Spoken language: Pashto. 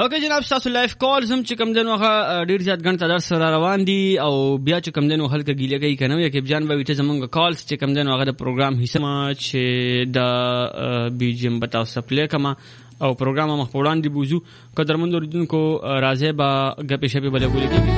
اوکے جناب تاسو لایف کالز هم چې کم دنو هغه ډیر زیات غن تدار سره روان دي او بیا چې کم دنو هلکه ګیله کوي کنه یا کې جان به ویته زمونږ کالز چې کم دنو هغه د پروګرام حصہ ما چې د بي جي ام بتاو سپلې کما او پروګرام مخ وړاندې بوزو قدرمن اوریدونکو راځي با غپې شپې بلګولې